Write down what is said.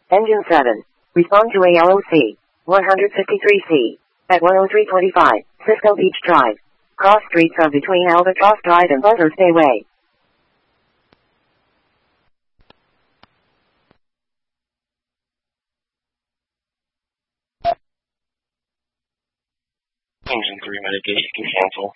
Engine 7. Respond to ALOC. 153C. At 10325, Cisco Beach Drive. Cross streets are between Albatross Drive and Buzzards Bay Way. Engine 3 mitigate, you can cancel.